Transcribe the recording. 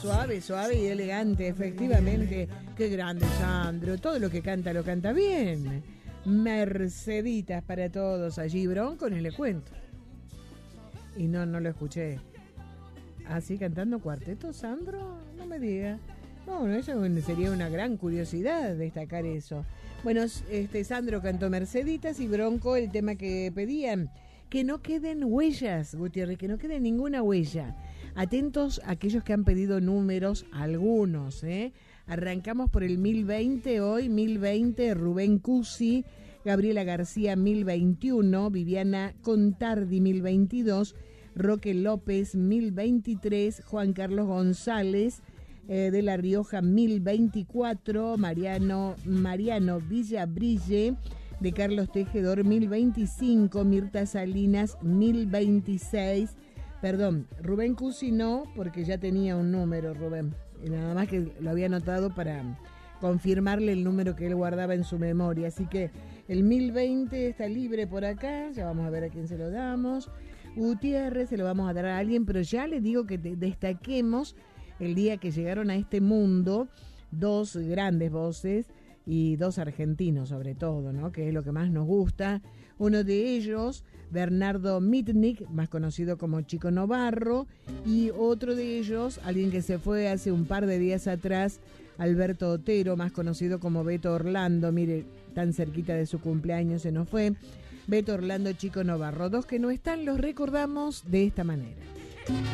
suave, suave y elegante, efectivamente. Qué grande, Sandro. Todo lo que canta lo canta bien. Merceditas para todos allí, Bronco, les le cuento. Y no lo escuché. ¿Así cantando cuarteto, Sandro? No me diga. No, eso sería una gran curiosidad destacar eso. Bueno, Sandro cantó Merceditas y Bronco el tema que pedían. Que no queden huellas, Gutiérrez, que no quede ninguna huella. Atentos a aquellos que han pedido números, algunos, ¿eh? Arrancamos por el 1020 hoy, 1020, Rubén Cusi, Gabriela García 1021, Viviana Contardi 1022, Roque López 1023, Juan Carlos González de La Rioja 1024, Mariano Villabrille de Carlos Tejedor 1025, Mirta Salinas 1026, perdón, Rubén Cusi no, porque ya tenía un número Rubén, nada más que lo había anotado para confirmarle el número que él guardaba en su memoria, así que el 1020 está libre por acá, ya vamos a ver a quién se lo damos. Gutiérrez se lo vamos a dar a alguien, pero ya le digo que destaquemos el día que llegaron a este mundo dos grandes voces y dos argentinos sobre todo, ¿no? Que es lo que más nos gusta. Uno de ellos, Bernardo Mitnick, más conocido como Chico Novarro, y otro de ellos, alguien que se fue hace un par de días atrás, Alberto Otero, más conocido como Beto Orlando, mire, tan cerquita de su cumpleaños se nos fue. Beto Orlando, Chico Novarro, dos que no están, los recordamos de esta manera.